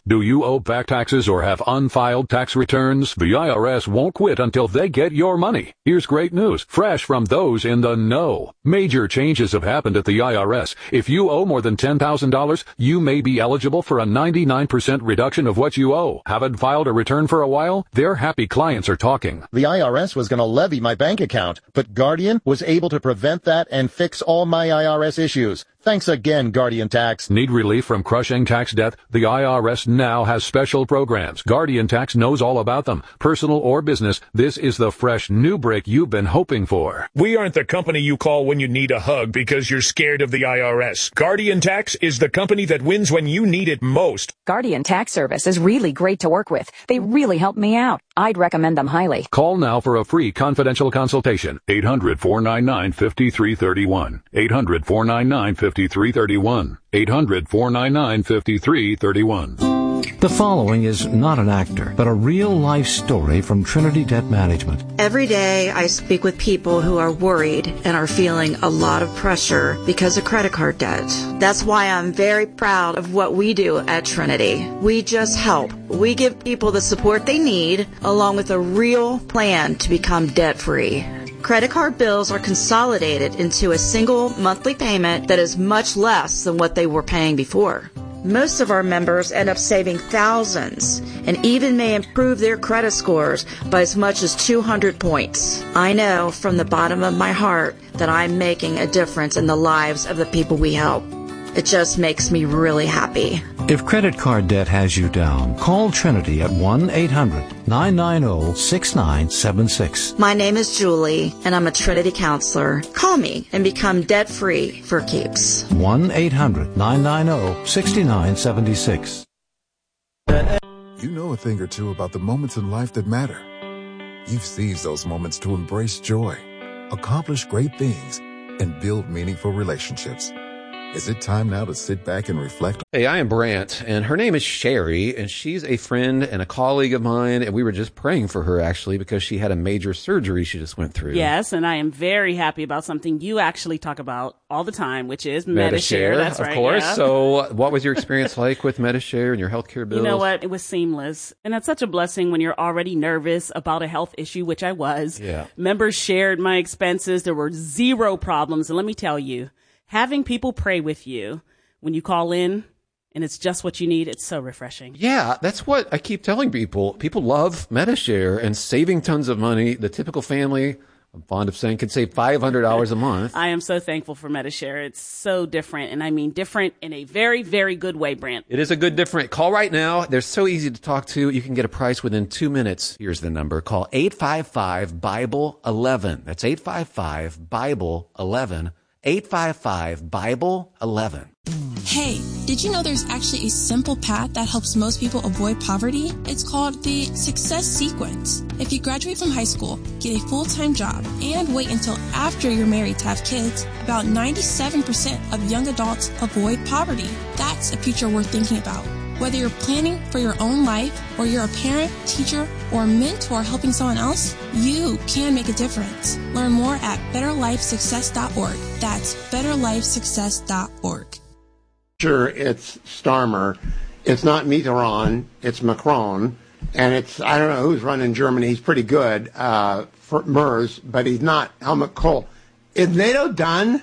Do you owe back taxes or have unfiled tax returns? The IRS won't quit until they get your money. Here's great news, fresh from those in the know. Major changes have happened at the IRS. If you owe more than $10,000, you may be eligible for a 99% reduction of what you owe. Haven't filed a return for a while? Their happy clients are talking. The IRS was going to levy my bank account, but Guardian was able to prevent that and fix all my IRS issues. Thanks again, Guardian Tax. Need relief from crushing tax debt? The IRS now has special programs. Guardian Tax knows all about them. Personal or business, this is the fresh new break you've been hoping for. We aren't the company you call when you need a hug because you're scared of the IRS. Guardian Tax is the company that wins when you need it most. Guardian Tax Service is really great to work with. They really helped me out. I'd recommend them highly. Call now for a free confidential consultation. 800-499-5331. 800-499-5331. 800-499-5331. The following is not an actor, but a real-life story from Trinity Debt Management. Every day I speak with people who are worried and are feeling a lot of pressure because of credit card debt. That's why I'm very proud of what we do at Trinity. We just help. We give people the support they need, along with a real plan to become debt-free. Credit card bills are consolidated into a single monthly payment that is much less than what they were paying before. Most of our members end up saving thousands and even may improve their credit scores by as much as 200 points. I know from the bottom of my heart that I'm making a difference in the lives of the people we help. It just makes me really happy. If credit card debt has you down, call Trinity at 1-800-990-6976. My name is Julie, and I'm a Trinity counselor. Call me and become debt-free for keeps. 1-800-990-6976. You know a thing or two about the moments in life that matter. You've seized those moments to embrace joy, accomplish great things, and build meaningful relationships. Is it time now to sit back and reflect? Hey, I am Brant, and her name is Sherry, and she's a friend and a colleague of mine, and we were just praying for her, actually, because she had a major surgery she just went through. Yes, and I am very happy about something you actually talk about all the time, which is Medi-Share. That's right. Of course. Yeah. So what was your experience like with Medi-Share and your healthcare bills? You know what? It was seamless. And that's such a blessing when you're already nervous about a health issue, which I was. Yeah. Members shared my expenses. There were zero problems. And let me tell you, having people pray with you when you call in and it's just what you need, it's so refreshing. Yeah, that's what I keep telling people. People love Medi-Share and saving tons of money. The typical family, I'm fond of saying, can save $500 a month. I am so thankful for Medi-Share. It's so different, and I mean different in a very, very good way, Brant. It is a good different. Call right now. They're so easy to talk to. You can get a price within 2 minutes. Here's the number. Call 855-BIBLE-11. That's 855-BIBLE-11. 855-BIBLE-11. Hey, did you know there's actually a simple path that helps most people avoid poverty? It's called the Success Sequence. If you graduate from high school, get a full-time job, and wait until after you're married to have kids, about 97% of young adults avoid poverty. That's a future worth thinking about. Whether you're planning for your own life, or you're a parent, teacher, or mentor helping someone else, you can make a difference. Learn more at betterlifesuccess.org. That's betterlifesuccess.org. Sure, it's Starmer. It's not Mitterrand, it's Macron. And it's, I don't know who's running Germany. He's pretty good for MERS, but he's not Helmut Kohl. Is NATO done?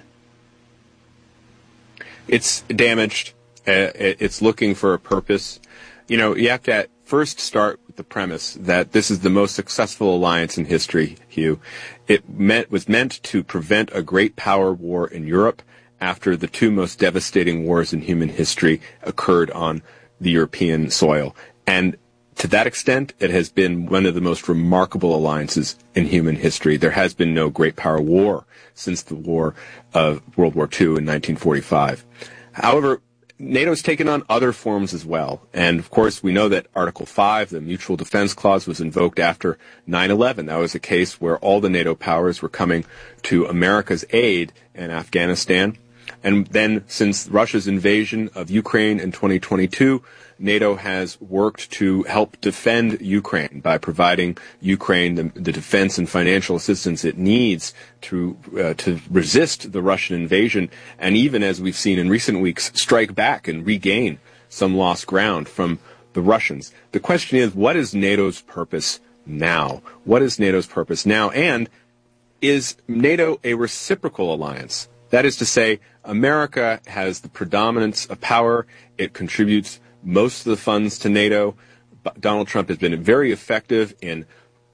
It's damaged. It's looking for a purpose. You know, you have to first start with the premise that this is the most successful alliance in history, Hugh. It was meant to prevent a great power war in Europe after the two most devastating wars in human history occurred on the European soil. And to that extent, it has been one of the most remarkable alliances in human history. There has been no great power war since the war of World War II in 1945. However, NATO's taken on other forms as well. And, of course, we know that Article 5, the Mutual Defense Clause, was invoked after 9/11. That was a case where all the NATO powers were coming to America's aid in Afghanistan. And then, since Russia's invasion of Ukraine in 2022, NATO has worked to help defend Ukraine by providing Ukraine the defense and financial assistance it needs to resist the Russian invasion, and even, as we've seen in recent weeks, strike back and regain some lost ground from the Russians. The question is, what is NATO's purpose now? What is NATO's purpose now? And is NATO a reciprocal alliance? That is to say, America has the predominance of power. It contributes most of the funds to NATO. Donald Trump has been very effective in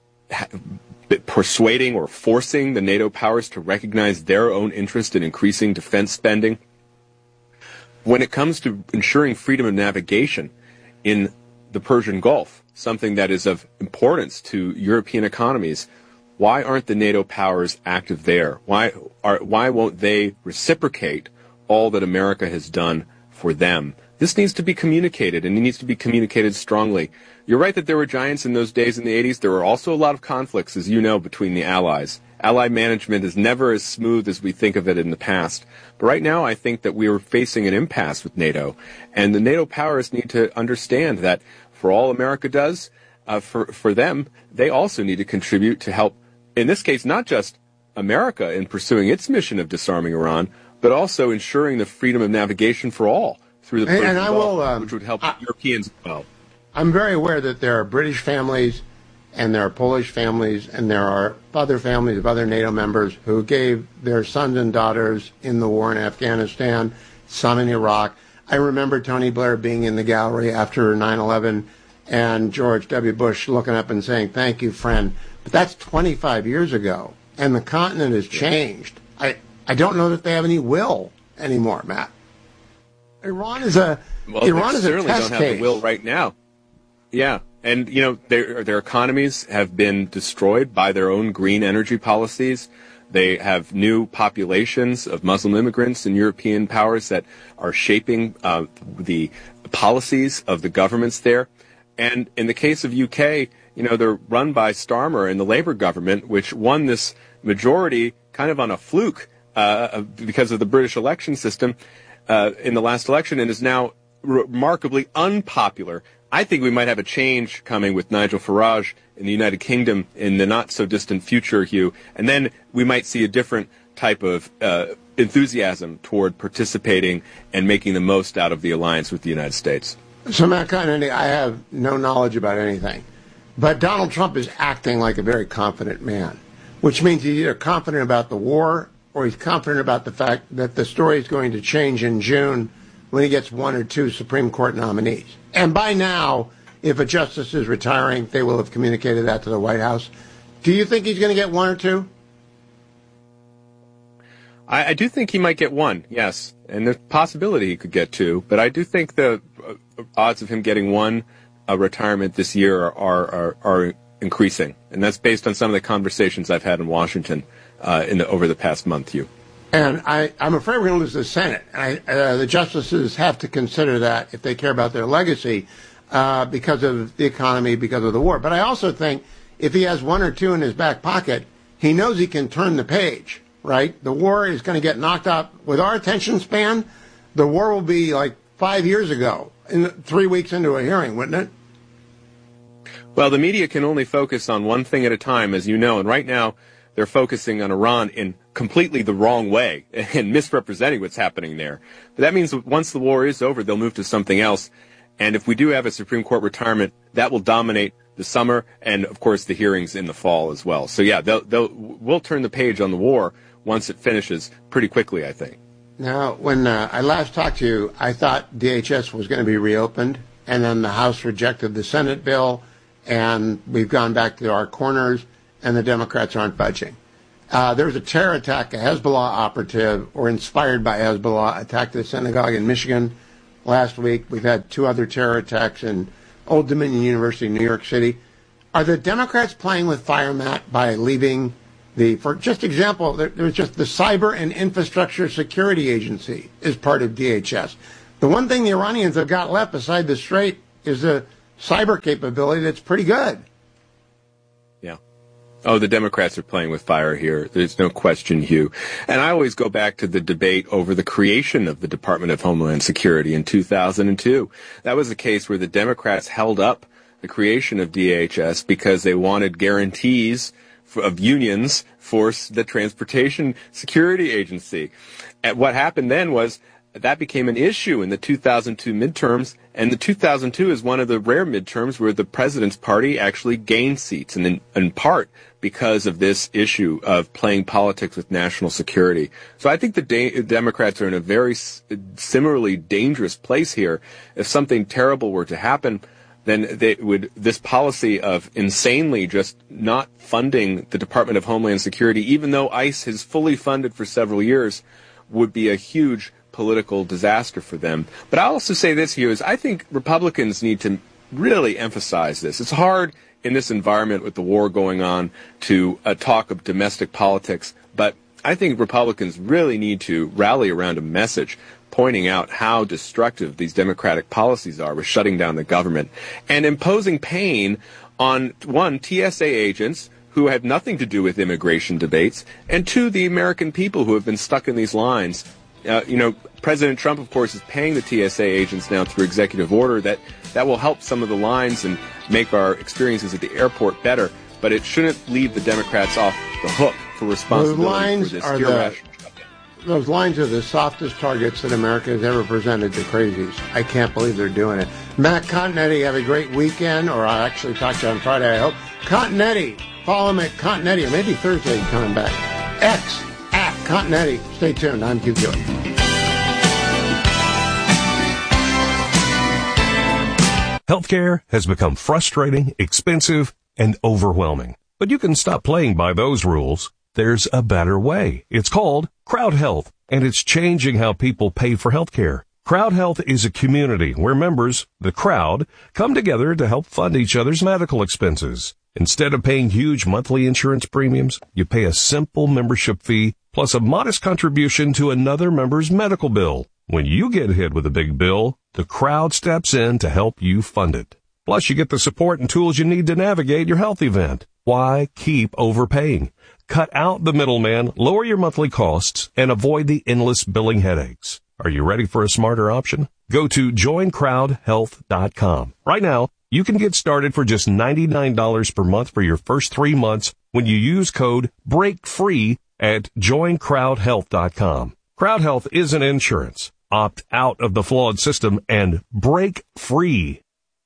persuading or forcing the NATO powers to recognize their own interest in increasing defense spending. When it comes to ensuring freedom of navigation in the Persian Gulf, something that is of importance to European economies, why aren't the NATO powers active there? Why won't they reciprocate all that America has done for them? This needs to be communicated, and it needs to be communicated strongly. You're right that there were giants in those days in the 80s. There were also a lot of conflicts, as you know, between the allies. Allied management is never as smooth as we think of it in the past. But right now, I think that we are facing an impasse with NATO, and the NATO powers need to understand that for all America does, for them, they also need to contribute to help, in this case, not just America in pursuing its mission of disarming Iran, but also ensuring the freedom of navigation for all through the Persian Gulf, which would help Europeans as well. I'm very aware that there are British families and there are Polish families and there are other families of other NATO members who gave their sons and daughters in the war in Afghanistan, some in Iraq. I remember Tony Blair being in the gallery after 9/11 and George W. Bush looking up and saying, "Thank you, friend." But that's 25 years ago, and the continent has changed. I don't know that they have any will anymore, Matt. Iran is a test don't have case. the will right now. Yeah, and you know their economies have been destroyed by their own green energy policies. They have new populations of Muslim immigrants and European powers that are shaping the policies of the governments there. And in the case of UK, you know, they're run by Starmer and the Labour government, which won this majority kind of on a fluke because of the British election system in the last election, and is now remarkably unpopular. I think we might have a change coming with Nigel Farage in the United Kingdom in the not-so-distant future, Hugh, and then we might see a different type of enthusiasm toward participating and making the most out of the alliance with the United States. So, Matt Kennedy, I have no knowledge about anything, but Donald Trump is acting like a very confident man, which means he's either confident about the war or he's confident about the fact that the story is going to change in June when he gets one or two Supreme Court nominees. And by now, if a justice is retiring, they will have communicated that to the White House. Do you think he's going to get one or two? I do think he might get one, yes. And there's a possibility he could get two. But I do think the odds of him getting one retirement this year are increasing. And that's based on some of the conversations I've had in Washington over the past month, Hugh. And I'm afraid we're going to lose the Senate. The justices have to consider that if they care about their legacy because of the economy, because of the war. But I also think if he has one or two in his back pocket, he knows he can turn the page, right? The war is going to get knocked out. With our attention span, the war will be like 5 years ago, 3 weeks into a hearing, wouldn't it? Well, the media can only focus on one thing at a time, as you know, and right now they're focusing on Iran in completely the wrong way and misrepresenting what's happening there. But that means that once the war is over, they'll move to something else. And if we do have a Supreme Court retirement, that will dominate the summer and, of course, the hearings in the fall as well. So, yeah, we'll turn the page on the war once it finishes pretty quickly, I think. Now, when I last talked to you, I thought DHS was going to be reopened, and then the House rejected the Senate bill, and we've gone back to our corners, and the Democrats aren't budging. There was a terror attack, a Hezbollah operative, or inspired by Hezbollah, attacked a synagogue in Michigan last week. We've had 2 other terror attacks in Old Dominion University, New York City. Are the Democrats playing with fire, Matt, by leaving for just example, there's just the Cyber and Infrastructure Security Agency is part of DHS. The one thing the Iranians have got left beside the Strait is a cyber capability that's pretty good. Yeah. Oh, the Democrats are playing with fire here. There's no question, Hugh. And I always go back to the debate over the creation of the Department of Homeland Security in 2002. That was a case where the Democrats held up the creation of DHS because they wanted guarantees of unions for the Transportation Security Agency. And what happened then was that became an issue in the 2002 midterms, and the 2002 is one of the rare midterms where the president's party actually gained seats, and in part because of this issue of playing politics with national security. So I think the Democrats are in a very similarly dangerous place here. If something terrible were to happen, then this policy of insanely just not funding the Department of Homeland Security, even though ICE has fully funded for several years, would be a huge political disaster for them. But I'll also say this here is I think Republicans need to really emphasize this. It's hard in this environment with the war going on to talk of domestic politics, but I think Republicans really need to rally around a message pointing out how destructive these Democratic policies are with shutting down the government and imposing pain on, one, TSA agents who have nothing to do with immigration debates, and two, the American people who have been stuck in these lines. President Trump, of course, is paying the TSA agents now through executive order that will help some of the lines and make our experiences at the airport better, but it shouldn't leave the Democrats off the hook for responsibility for this irrational. Those lines are the softest targets that America has ever presented to crazies. I can't believe they're doing it. Matt Continetti, have a great weekend, or I'll actually talk to you on Friday, I hope. Continetti, follow him at Continetti, or maybe Thursday he's coming back. X at Continetti. Stay tuned. I'm Hugh Hewitt. Healthcare has become frustrating, expensive, and overwhelming. But you can stop playing by those rules. There's a better way. It's called Crowd Health, and it's changing how people pay for healthcare. Crowd Health is a community where members, the crowd, come together to help fund each other's medical expenses. Instead of paying huge monthly insurance premiums, you pay a simple membership fee plus a modest contribution to another member's medical bill. When you get hit with a big bill, the crowd steps in to help you fund it. Plus, you get the support and tools you need to navigate your health event. Why keep overpaying? Cut out the middleman, lower your monthly costs, and avoid the endless billing headaches. Are you ready for a smarter option? Go to joincrowdhealth.com. Right now, you can get started for just $99 per month for your first 3 months when you use code BREAKFREE at joincrowdhealth.com. Crowd Health isn't insurance. Opt out of the flawed system and break free.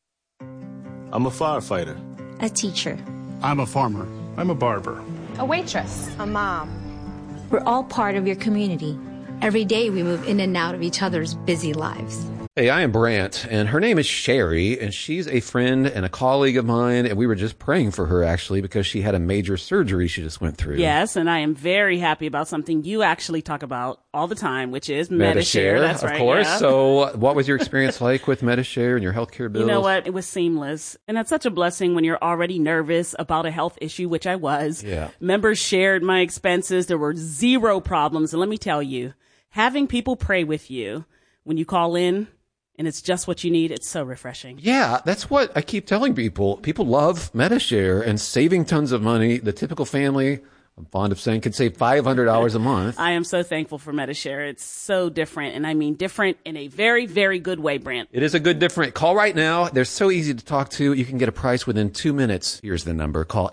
I'm a firefighter. A teacher. I'm a farmer. I'm a barber. A waitress. A mom. We're all part of your community. Every day we move in and out of each other's busy lives. Hey, I am Brant, and her name is Sherry, and she's a friend and a colleague of mine, and we were just praying for her, actually, because she had a major surgery she just went through. Yes, and I am very happy about something you actually talk about all the time, which is Medi-Share. That's right, of course. Yeah. So what was your experience like with Medi-Share and your healthcare bills? You know what? It was seamless. And that's such a blessing when you're already nervous about a health issue, which I was. Yeah. Members shared my expenses. There were zero problems. And let me tell you, having people pray with you when you call in, and it's just what you need, it's so refreshing. Yeah, that's what I keep telling people. People love Medi-Share and saving tons of money. The typical family, I'm fond of saying, can save $500 a month. I am so thankful for Medi-Share. It's so different, and I mean different in a very, very good way, Brant. It is a good different. Call right now. They're so easy to talk to. You can get a price within 2 minutes. Here's the number. Call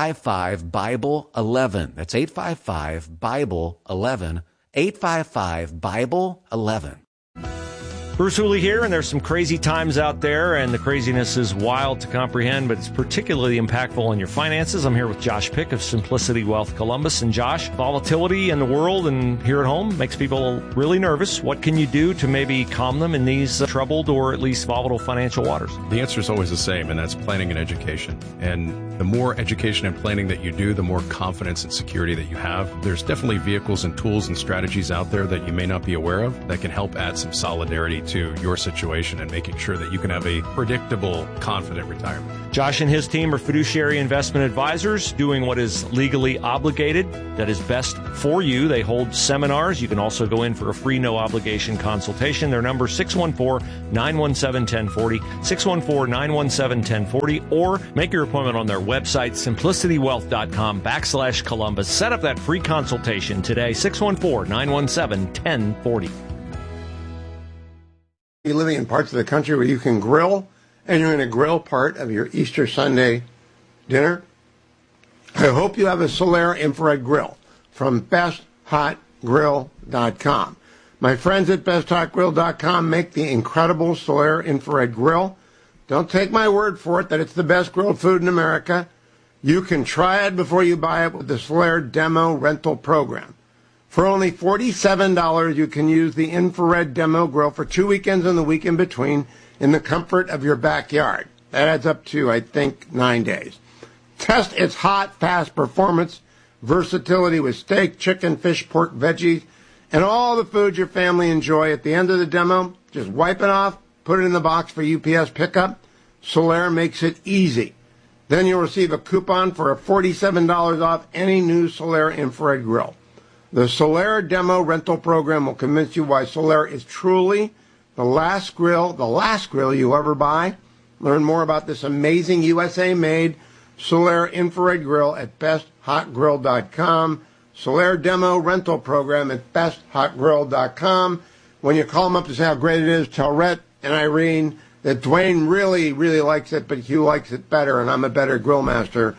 855-BIBLE-11. That's 855-BIBLE-11. 855-BIBLE-11. Bruce Hooley here, and there's some crazy times out there, and the craziness is wild to comprehend, but it's particularly impactful on your finances. I'm here with Josh Pick of Simplicity Wealth Columbus. And Josh, volatility in the world and here at home makes people really nervous. What can you do to maybe calm them in these troubled or at least volatile financial waters? The answer is always the same, and that's planning and education. And the more education and planning that you do, the more confidence and security that you have. There's definitely vehicles and tools and strategies out there that you may not be aware of that can help add some solidarity to your situation and making sure that you can have a predictable, confident retirement. Josh and his team are fiduciary investment advisors doing what is legally obligated, that is best for you. They hold seminars. You can also go in for a free, no-obligation consultation. Their number is 614-917-1040, 614-917-1040, or make your appointment on their website, simplicitywealth.com/Columbus. Set up that free consultation today, 614-917-1040. You're living in parts of the country where you can grill, and you're going to grill part of your Easter Sunday dinner. I hope you have a Solera infrared grill from besthotgrill.com. My friends at BestHotGrill.com make the incredible Solaire infrared grill. Don't take my word for it that it's the best grilled food in America. You can try it before you buy it with the Solaire Demo Rental Program. For only $47, you can use the infrared demo grill for 2 weekends and the week in between in the comfort of your backyard. That adds up to, I think, 9 days. Test its hot, fast performance, versatility with steak, chicken, fish, pork, veggies, and all the foods your family enjoy. At the end of the demo, just wipe it off, put it in the box for UPS pickup. Solaire makes it easy. Then you'll receive a coupon for a $47 off any new Solaire infrared grill. The Solaire Demo Rental Program will convince you why Solaire is truly the last grill you'll ever buy. Learn more about this amazing USA-made Solaire infrared grill at BestHotGrill.com. Solaire Demo Rental Program at BestHotGrill.com. When you call them up to say how great it is, tell Rhett and Irene that Dwayne really, really likes it, but Hugh likes it better, and I'm a better grill master.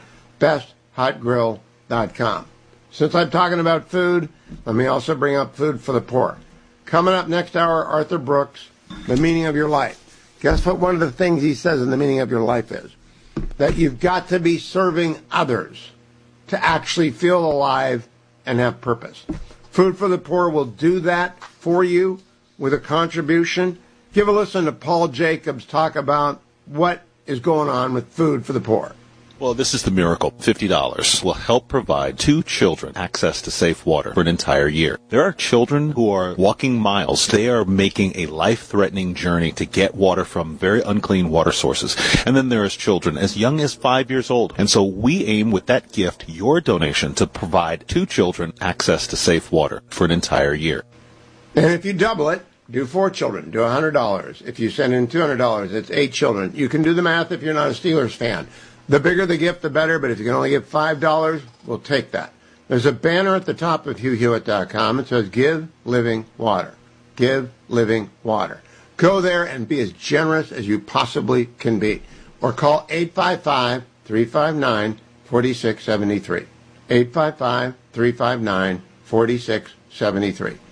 BestHotGrill.com. Since I'm talking about food, let me also bring up food for the poor. Coming up next hour, Arthur Brooks, The Meaning of Your Life. Guess what one of the things he says in The Meaning of Your Life is? That you've got to be serving others to actually feel alive and have purpose. Food for the Poor will do that for you with a contribution. Give a listen to Paul Jacobs talk about what is going on with Food for the Poor. Well, this is the miracle. $50 will help provide 2 children access to safe water for an entire year. There are children who are walking miles. They are making a life-threatening journey to get water from very unclean water sources. And then there is children as young as 5 years old. And so we aim with that gift, your donation, to provide 2 children access to safe water for an entire year. And if you double it, do 4 children, do $100. If you send in $200, it's 8 children. You can do the math if you're not a Steelers fan. The bigger the gift, the better, but if you can only give $5, we'll take that. There's a banner at the top of HughHewitt.com. It says, Give Living Water. Give Living Water. Go there and be as generous as you possibly can be. Or call 855-359-4673. 855-359-4673.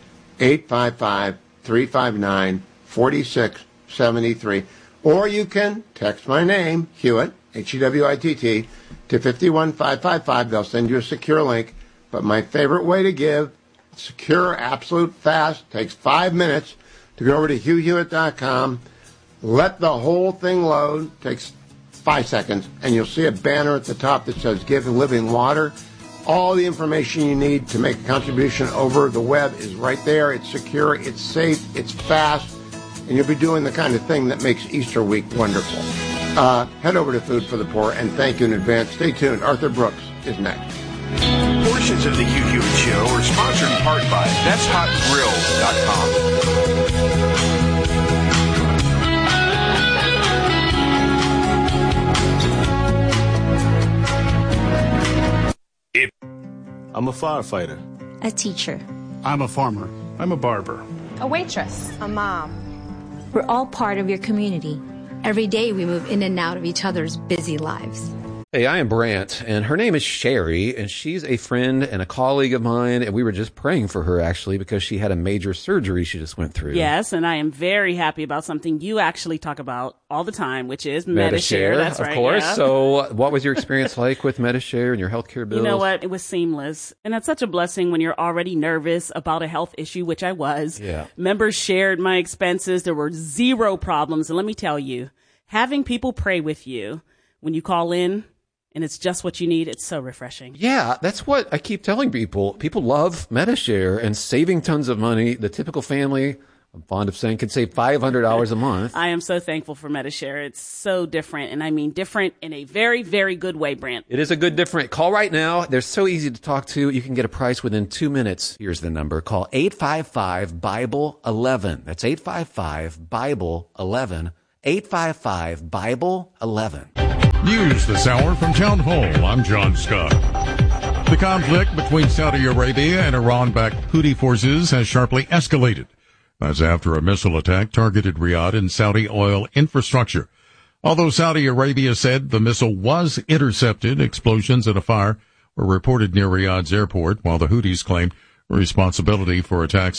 855-359-4673. Or you can text my name, Hewitt, Hewitt, to 51555. They'll send you a secure link. But my favorite way to give, secure, absolute, fast, takes 5 minutes to go over to HughHewitt.com. Let the whole thing load. Takes 5 seconds. And you'll see a banner at the top that says Give Living Water. All the information you need to make a contribution over the web is right there. It's secure, it's safe, it's fast, and you'll be doing the kind of thing that makes Easter week wonderful. Head over to Food for the Poor, and thank you in advance. Stay tuned. Arthur Brooks is next. Portions of the Hugh Hewitt Show are sponsored in part by BestHotGrill.com. I'm a firefighter. A teacher. I'm a farmer. I'm a barber. A waitress. A mom. We're all part of your community. Every day we move in and out of each other's busy lives. Hey, I am Brant, and her name is Sherry, and she's a friend and a colleague of mine, and we were just praying for her, actually, because she had a major surgery she just went through. Yes, and I am very happy about something you actually talk about all the time, which is Medi-Share. That's right, of course. Yeah. So what was your experience like with Medi-Share and your healthcare bills? You know what? It was seamless. And that's such a blessing when you're already nervous about a health issue, which I was. Yeah. Members shared my expenses. There were 0 problems. And let me tell you, having people pray with you when you call in, and it's just what you need, it's so refreshing. Yeah, that's what I keep telling people. People love Medi-Share and saving tons of money. The typical family, I'm fond of saying, can save $500 a month. I am so thankful for Medi-Share. It's so different, and I mean different in a very, very good way, Brant. It is a good different. Call right now. They're so easy to talk to. You can get a price within 2 minutes. Here's the number. Call 855-BIBLE-11. That's 855-BIBLE-11. 855-BIBLE-11. News this hour from Town Hall. I'm John Scott. The conflict between Saudi Arabia and Iran-backed Houthi forces has sharply escalated. That's after a missile attack targeted Riyadh and Saudi oil infrastructure. Although Saudi Arabia said the missile was intercepted, explosions and a fire were reported near Riyadh's airport, while the Houthis claimed responsibility for attacks on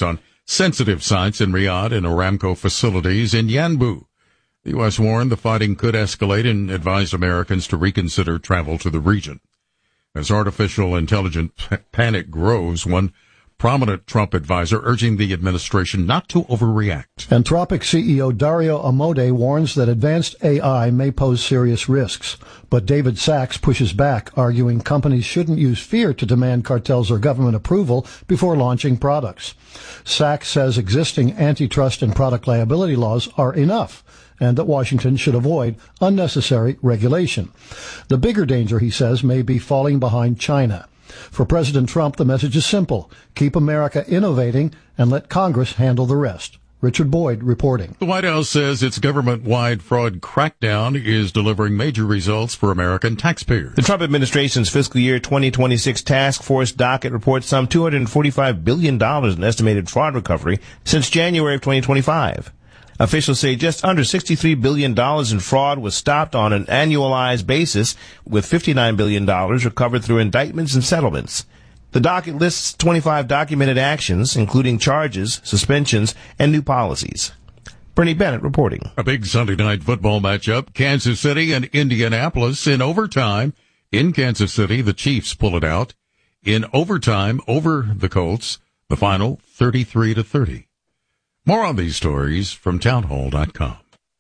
sensitive sites in Riyadh and Aramco facilities in Yanbu. The U.S. warned the fighting could escalate and advised Americans to reconsider travel to the region. As artificial intelligence panic grows, one prominent Trump advisor urging the administration not to overreact. Anthropic CEO Dario Amodei warns that advanced AI may pose serious risks, but David Sachs pushes back, arguing companies shouldn't use fear to demand cartels or government approval before launching products. Sachs says existing antitrust and product liability laws are enough, and that Washington should avoid unnecessary regulation. The bigger danger, he says, may be falling behind China. For President Trump, the message is simple. Keep America innovating and let Congress handle the rest. Richard Boyd reporting. The White House says its government-wide fraud crackdown is delivering major results for American taxpayers. The Trump administration's fiscal year 2026 task force docket reports some $245 billion in estimated fraud recovery since January of 2025. Officials say just under $63 billion in fraud was stopped on an annualized basis, with $59 billion recovered through indictments and settlements. The docket lists 25 documented actions, including charges, suspensions, and new policies. Bernie Bennett reporting. A big Sunday night football matchup, Kansas City and Indianapolis in overtime. In Kansas City, the Chiefs pull it out. In overtime over the Colts, the final 33-30. More on these stories from townhall.com.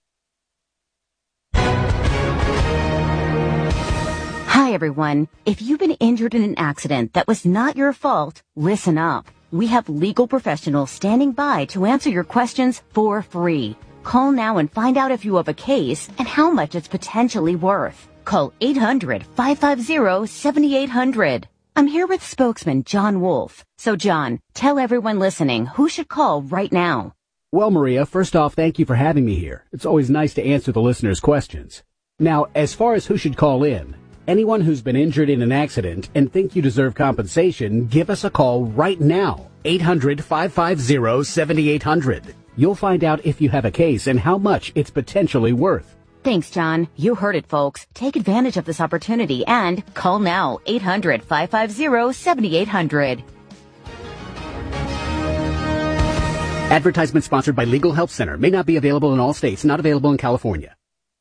Hi, everyone. If you've been injured in an accident that was not your fault, listen up. We have legal professionals standing by to answer your questions for free. Call now and find out if you have a case and how much it's potentially worth. Call 800-550-7800. I'm here with spokesman John Wolf. So, John, tell everyone listening who should call right now. Well, Maria, first off, thank you for having me here. It's always nice to answer the listeners' questions. Now, as far as who should call in, anyone who's been injured in an accident and think you deserve compensation, give us a call right now. 800-550-7800. You'll find out if you have a case and how much it's potentially worth. Thanks, John. You heard it, folks. Take advantage of this opportunity and call now. 800-550-7800. Advertisement sponsored by Legal Help Center. May not be available in all states. Not available in California.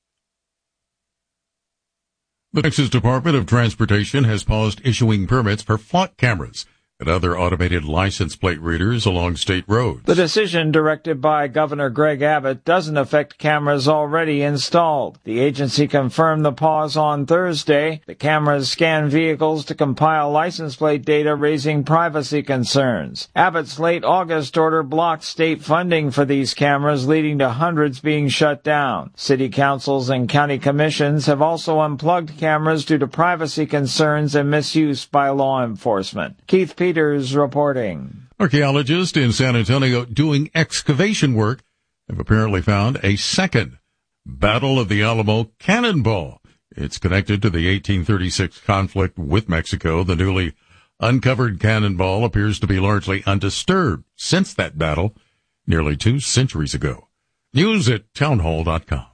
The Texas Department of Transportation has paused issuing permits for flock cameras and other automated license plate readers along state roads. The decision, directed by Governor Greg Abbott, doesn't affect cameras already installed. The agency confirmed the pause on Thursday. The cameras scan vehicles to compile license plate data, raising privacy concerns. Abbott's late August order blocked state funding for these cameras, leading to hundreds being shut down. City councils and county commissions have also unplugged cameras due to privacy concerns and misuse by law enforcement. Keith Peters reporting. Archaeologists in San Antonio doing excavation work have apparently found a second Battle of the Alamo cannonball. It's connected to the 1836 conflict with Mexico. The newly uncovered cannonball appears to be largely undisturbed since that battle nearly 2 centuries ago. News at townhall.com.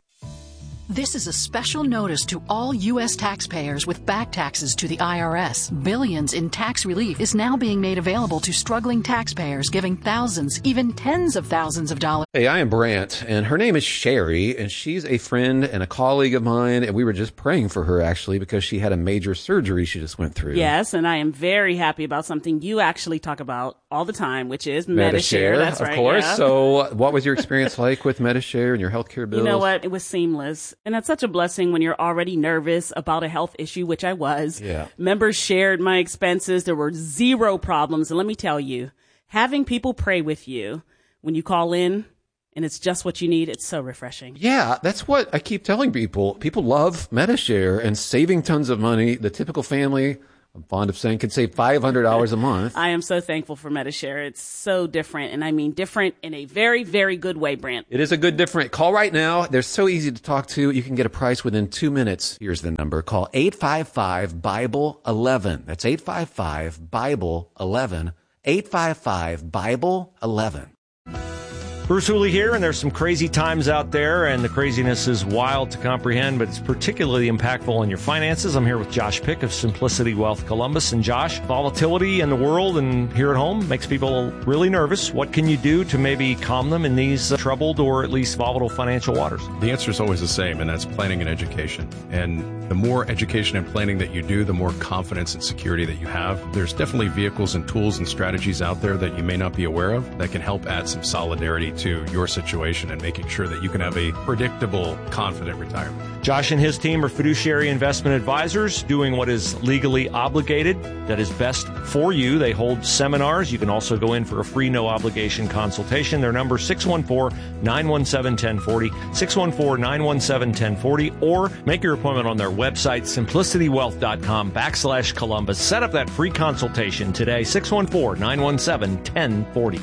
This is a special notice to all U.S. taxpayers with back taxes to the IRS. Billions in tax relief is now being made available to struggling taxpayers, giving thousands, even tens of thousands of dollars. Hey, I am Brant, and her name is Sherry, and she's a friend and a colleague of mine, and we were just praying for her, actually, because she had a major surgery she just went through. Yes, and I am very happy about something you actually talk about all the time, which is Medi-Share. That's right. Of course. Yeah. So what was your experience like with Medi-Share and your healthcare bills? You know what? It was seamless. And that's such a blessing when you're already nervous about a health issue, which I was. Yeah. Members shared my expenses. There were zero problems. And let me tell you, having people pray with you when you call in and it's just what you need, it's so refreshing. Yeah, that's what I keep telling people. People love Medi-Share and saving tons of money. The typical family, I'm fond of saying, can save $500 a month. I am so thankful for Medi-Share. It's so different, and I mean different in a very, very good way, Brant. It is a good different. Call right now. They're so easy to talk to. You can get a price within 2 minutes. Here's the number. Call 855-BIBLE-11. That's 855-BIBLE-11. 855-BIBLE-11. Bruce Hooley here, and there's some crazy times out there, and the craziness is wild to comprehend, but it's particularly impactful on your finances. I'm here with Josh Pick of Simplicity Wealth Columbus. And Josh, volatility in the world and here at home makes people really nervous. What can you do to maybe calm them in these troubled or at least volatile financial waters? The answer is always the same, and that's planning and education. And the more education and planning that you do, the more confidence and security that you have. There's definitely vehicles and tools and strategies out there that you may not be aware of that can help add some solidarity to your situation and making sure that you can have a predictable, confident retirement. Josh and his team are fiduciary investment advisors doing what is legally obligated that is best for you. They hold seminars. You can also go in for a free, no-obligation consultation. Their number is 614-917-1040, 614-917-1040, or make your appointment on their website, simplicitywealth.com/Columbus. Set up that free consultation today, 614-917-1040.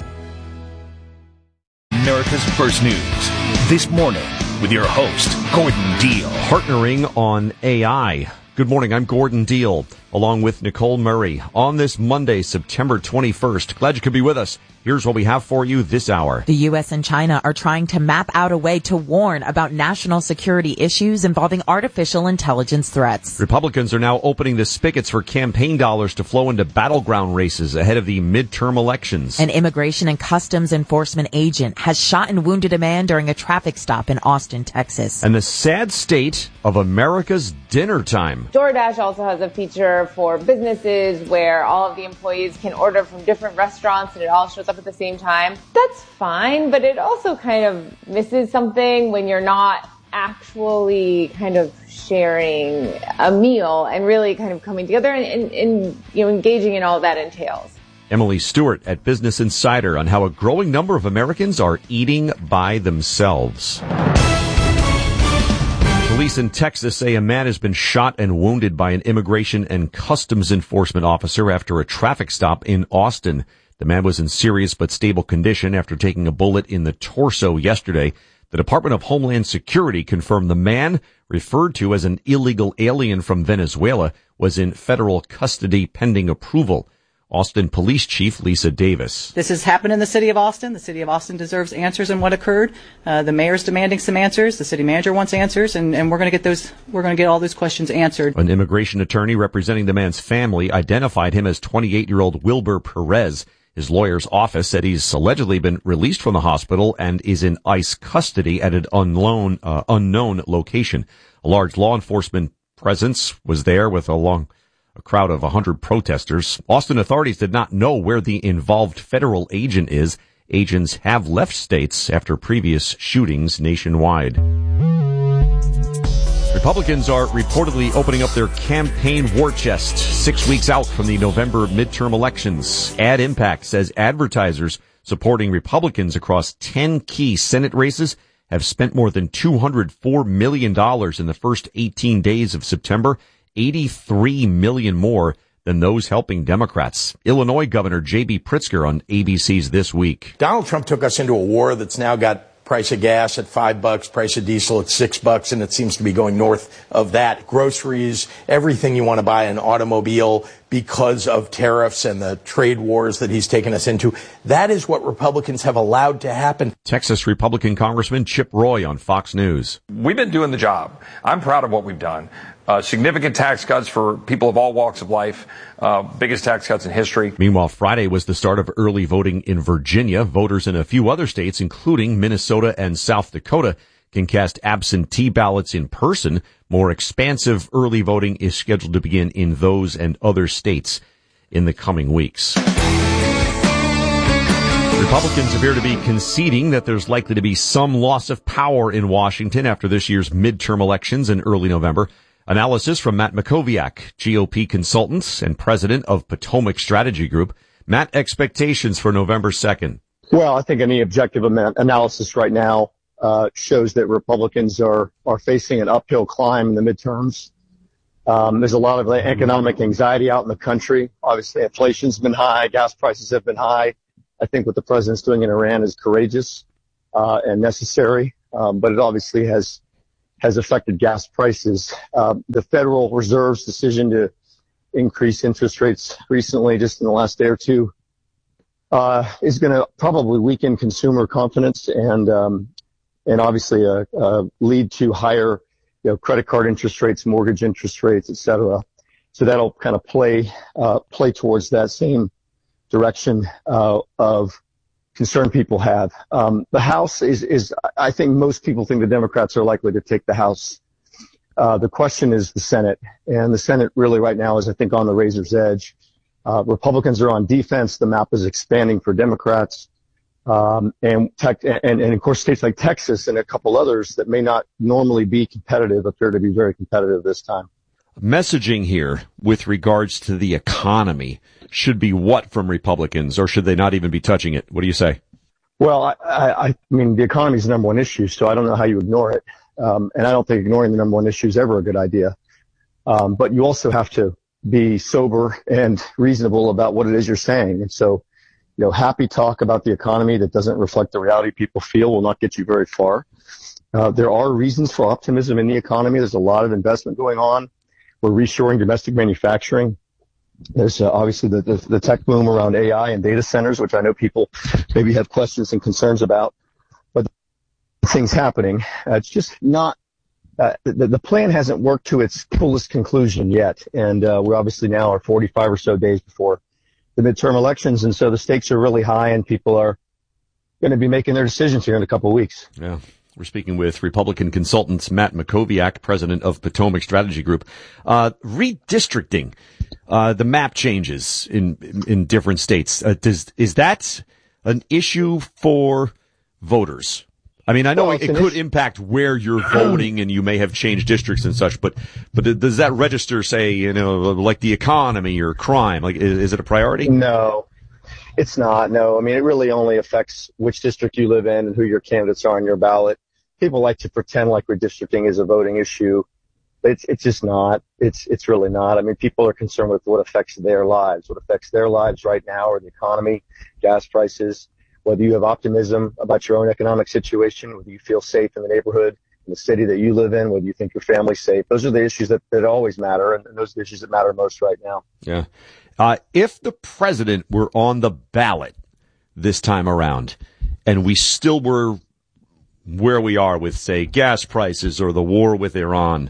America's First News this morning with your host, Gordon Deal. Partnering on AI. Good morning, I'm Gordon Deal, along with Nicole Murray. On this Monday, September 21st, glad you could be with us. Here's what we have for you this hour. The U.S. and China are trying to map out a way to warn about national security issues involving artificial intelligence threats. Republicans are now opening the spigots for campaign dollars to flow into battleground races ahead of the midterm elections. An Immigration and Customs Enforcement agent has shot and wounded a man during a traffic stop in Austin, Texas. And the sad state of America's dinner time. DoorDash also has a feature for businesses where all of the employees can order from different restaurants and it all shows up at the same time. That's fine, but it also kind of misses something when you're not actually kind of sharing a meal and really kind of coming together and engaging in all that entails. Emily Stewart at Business Insider on how a growing number of Americans are eating by themselves. Police in Texas say a man has been shot and wounded by an Immigration and Customs Enforcement officer after a traffic stop in Austin. The man was in serious but stable condition after taking a bullet in the torso yesterday. The Department of Homeland Security confirmed the man, referred to as an illegal alien from Venezuela, was in federal custody pending approval. Austin Police Chief Lisa Davis. This has happened in the city of Austin. The city of Austin deserves answers on what occurred. The mayor's demanding some answers. The city manager wants answers, and we're going to get those. We're going to get all those questions answered. An immigration attorney representing the man's family identified him as 28-year-old Wilbur Perez. His lawyer's office said he's allegedly been released from the hospital and is in ICE custody at an unknown location. A large law enforcement presence was there with a crowd of 100 protesters. Austin authorities did not know where the involved federal agent is. Agents have left states after previous shootings nationwide. Republicans are reportedly opening up their campaign war chest 6 weeks out from the November midterm elections. Ad Impact says advertisers supporting Republicans across 10 key Senate races have spent more than $204 million in the first 18 days of September, 83 million more than those helping Democrats. Illinois Governor J.B. Pritzker on ABC's This Week. Donald Trump took us into a war that's now got price of gas at $5, price of diesel at $6, and it seems to be going north of that. Groceries, everything you want to buy an automobile because of tariffs and the trade wars that he's taken us into. That is what Republicans have allowed to happen. Texas Republican Congressman Chip Roy on Fox News. We've been doing the job. I'm proud of what we've done. Significant tax cuts for people of all walks of life, biggest tax cuts in history. Meanwhile, Friday was the start of early voting in Virginia. Voters in a few other states, including Minnesota and South Dakota, can cast absentee ballots in person. More expansive early voting is scheduled to begin in those and other states in the coming weeks. Republicans appear to be conceding that there's likely to be some loss of power in Washington after this year's midterm elections in early November. Analysis from Matt Makoviak, GOP consultant and president of Potomac Strategy Group. Matt, expectations for November 2nd. Well, I think any objective analysis right now shows that Republicans are facing an uphill climb in the midterms. There's a lot of economic anxiety out in the country. Obviously, inflation's been high. Gas prices have been high. I think what the president's doing in Iran is courageous and necessary, but it obviously has affected gas prices. The Federal Reserve's decision to increase interest rates recently, just in the last day or two, is going to probably weaken consumer confidence and obviously lead to higher, credit card interest rates, mortgage interest rates, et cetera. So that'll kind of play towards that same direction of concern people have. The House is I think most people think the Democrats are likely to take the House. The question is the Senate, and the Senate really right now is, I think, on the razor's edge. Republicans are on defense. The map is expanding for Democrats. And of course, states like Texas and a couple others that may not normally be competitive appear to be very competitive this time. Messaging here with regards to the economy should be what from Republicans, or should they not even be touching it? What do you say? Well, I mean, the economy is the number one issue, so I don't know how you ignore it. And I don't think ignoring the number one issue is ever a good idea. But you also have to be sober and reasonable about what it is you're saying. And so, happy talk about the economy that doesn't reflect the reality people feel will not get you very far. There are reasons for optimism in the economy. There's a lot of investment going on. We're reshoring domestic manufacturing. There's obviously the tech boom around AI and data centers, which I know people maybe have questions and concerns about. But things happening. It's just not the plan hasn't worked to its fullest conclusion yet, and we obviously now are 45 or so days before the midterm elections, and so the stakes are really high, and people are going to be making their decisions here in a couple of weeks. Yeah. We're speaking with Republican consultant Matt Mackowiak, president of Potomac Strategy Group. Redistricting, the map changes in different states. Is that an issue for voters? I mean, I know it could impact where you're voting, and you may have changed districts and such, but does that register, say, like the economy or crime? Like, is it a priority? No, it's not. No, I mean, it really only affects which district you live in and who your candidates are on your ballot. People like to pretend like redistricting is a voting issue. It's just not. It's really not. I mean, people are concerned with what affects their lives. What affects their lives right now are the economy, gas prices, whether you have optimism about your own economic situation, whether you feel safe in the neighborhood, in the city that you live in, whether you think your family's safe. Those are the issues that always matter, and those are the issues that matter most right now. Yeah. If the president were on the ballot this time around, and we still were where we are with, say, gas prices or the war with Iran,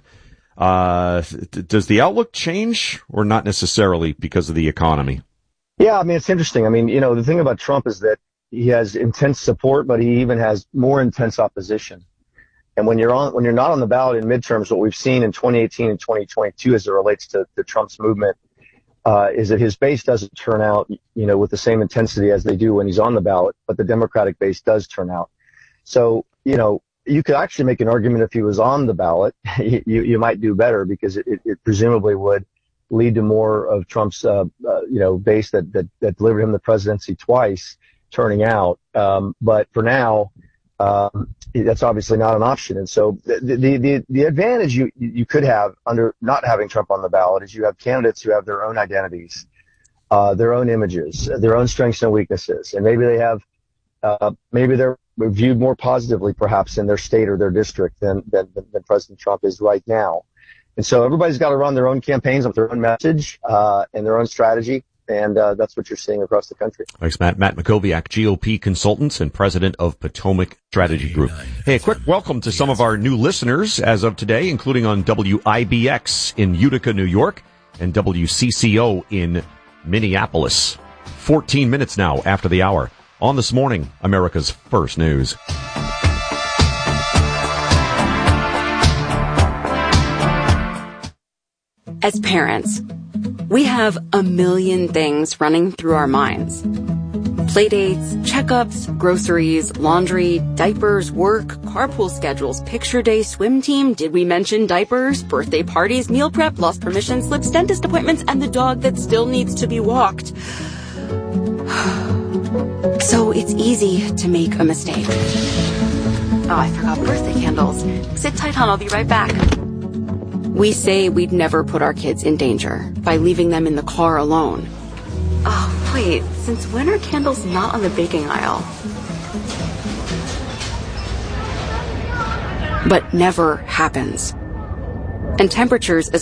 does the outlook change, or not necessarily because of the economy? Yeah, I mean, it's interesting. I mean, the thing about Trump is that he has intense support, but he even has more intense opposition. And when you're not on the ballot in midterms, what we've seen in 2018 and 2022 as it relates to Trump's movement, is that his base doesn't turn out, with the same intensity as they do when he's on the ballot, but the Democratic base does turn out. So, you could actually make an argument if he was on the ballot, you might do better, because it presumably would lead to more of Trump's, base that delivered him the presidency twice turning out. But for now, that's obviously not an option. And so the advantage you could have under not having Trump on the ballot is you have candidates who have their own identities, their own images, their own strengths and weaknesses. And maybe they have, maybe they're viewed more positively perhaps in their state or their district than President Trump is right now. And so everybody's got to run their own campaigns with their own message, and their own strategy. And that's what you're seeing across the country. Thanks, Matt. Matt Mackowiak, GOP consultant and president of Potomac Strategy Group. Hey, a quick welcome to some of our new listeners as of today, including on WIBX in Utica, New York, and WCCO in Minneapolis. 14 minutes now after the hour. On This Morning, America's First News. As parents, we have a million things running through our minds. Playdates, checkups, groceries, laundry, diapers, work, carpool schedules, picture day, swim team, did we mention diapers, birthday parties, meal prep, lost permission slips, dentist appointments, and the dog that still needs to be walked. So it's easy to make a mistake. Oh, I forgot birthday candles. Sit tight, hon, I'll be right back. We say we'd never put our kids in danger by leaving them in the car alone. Oh, wait, since when are candles not on the baking aisle? But never happens. And temperatures as